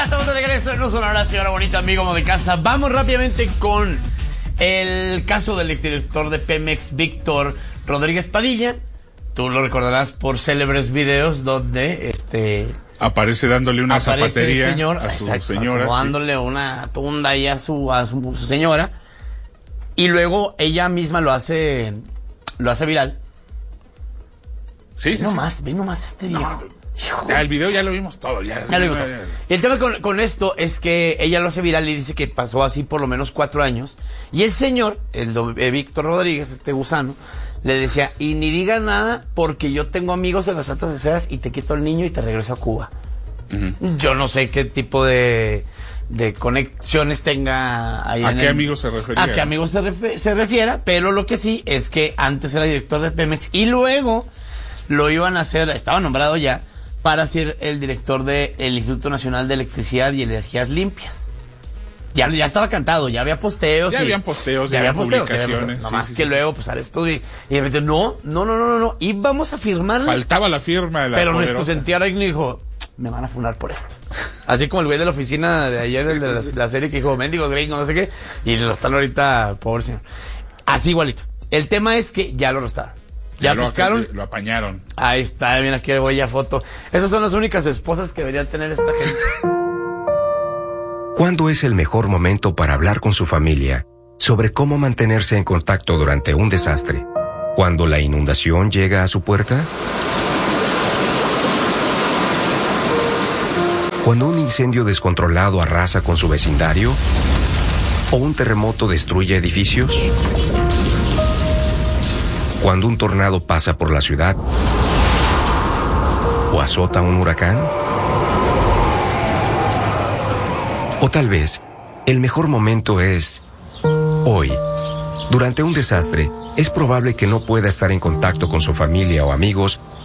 Ya estamos de regreso en un Sonora, señora bonita, amigo de casa. Vamos rápidamente con el caso del exdirector de Pemex, Víctor Rodríguez Padilla. Tú lo recordarás por célebres videos donde aparece dándole una zapatería señor, a su señora, dándole una tunda ahí a su señora, y luego ella misma lo hace viral. Sí, Ve nomás este viejo. Ya, el video ya lo vimos todo. Ya lo vimos todo. Y el tema con esto es que ella lo hace viral y dice que pasó así por lo menos 4 años. Y el señor, Víctor Rodríguez, este gusano, le decía, y ni digas nada porque yo tengo amigos en las altas esferas y te quito el niño y te regreso a Cuba. Uh-huh. Yo no sé qué tipo de conexiones tenga ahí. ¿A qué amigos se refería? A qué amigos se refiera, pero lo que sí es que antes era director de Pemex y luego lo iban a hacer, estaba nombrado ya, para ser el director del Instituto Nacional de Electricidad y Energías Limpias. Ya estaba cantado, ya había posteos. Ya había posteos, ya había publicaciones. Nomás que luego, pues, sale esto y de repente, no. Y vamos a firmarle. Faltaba la firma de la pero poderosa. nuestro sentido ahora dijo, me van a funar por esto. Así como el güey de la oficina de ayer, el de la serie que dijo, mendigo gringo, no sé qué, y lo están ahorita, pobre señor. Así igualito. El tema es que ya lo arrestaron. ¿Ya pescaron? Lo apañaron. Ahí está, mira qué bella foto. Esas son las únicas esposas que deberían tener esta gente. ¿Cuándo es el mejor momento para hablar con su familia sobre cómo mantenerse en contacto durante un desastre? ¿Cuando la inundación llega a su puerta? ¿Cuando un incendio descontrolado arrasa con su vecindario? ¿O un terremoto destruye edificios? ¿Cuando un tornado pasa por la ciudad? ¿O azota un huracán? O tal vez, el mejor momento es hoy. Durante un desastre, es probable que no pueda estar en contacto con su familia o amigos